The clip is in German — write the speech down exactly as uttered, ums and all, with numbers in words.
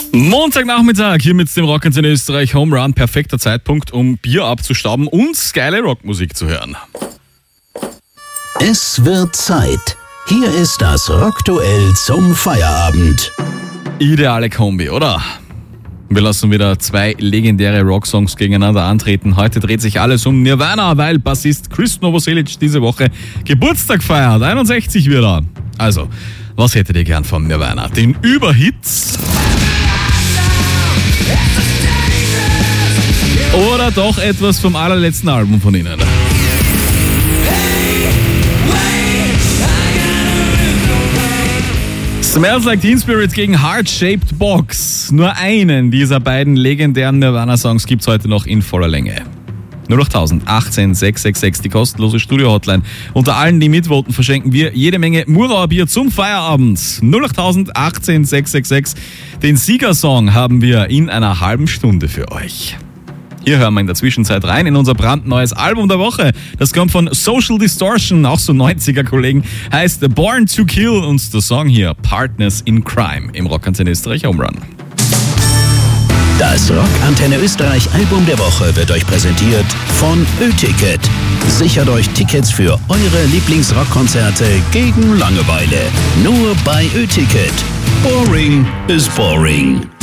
Montagnachmittag hier mit dem Rock'n'Sinn Österreich Home Run. Perfekter Zeitpunkt, um Bier abzustauben und geile Rockmusik zu hören. Es wird Zeit. Hier ist das Rockduell zum Feierabend. Ideale Kombi, oder? Wir lassen wieder zwei legendäre Rocksongs gegeneinander antreten. Heute dreht sich alles um Nirvana, weil Bassist Chris Novoselic diese Woche Geburtstag feiert. einundsechzig wird er. Also, was hättet ihr gern von Nirvana? Den Überhit? Oder doch etwas vom allerletzten Album von ihnen? Smells Like Teen Spirit gegen Heart-Shaped Box. Nur einen dieser beiden legendären Nirvana-Songs gibt's heute noch in voller Länge. null acht null null achtzehn sechs sechs sechs, die kostenlose Studio-Hotline. Unter allen, die mitvoten, verschenken wir jede Menge Murauer Bier zum Feierabend. null acht null null achtzehn sechs sechs sechs. Den Siegersong haben wir in einer halben Stunde für euch. Hier hören wir in der Zwischenzeit rein in unser brandneues Album der Woche. Das kommt von Social Distortion, auch so neunziger-Kollegen, heißt Born to Kill und der Song hier Partners in Crime im Rock'n'Sinn Österreich Home Run. Das Rockantenne Österreich Album der Woche wird euch präsentiert von Ö-Ticket. Sichert euch Tickets für eure Lieblingsrockkonzerte gegen Langeweile. Nur bei Ö-Ticket. Boring is boring.